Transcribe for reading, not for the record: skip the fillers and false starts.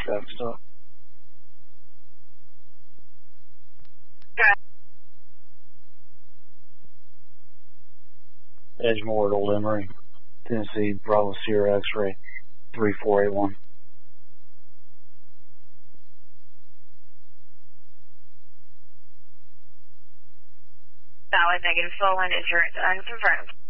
traffic stop. Edgemore at Old Emory, Tennessee, Bravo Sierra X-ray 3481. Valid negative, full line insurance unconfirmed.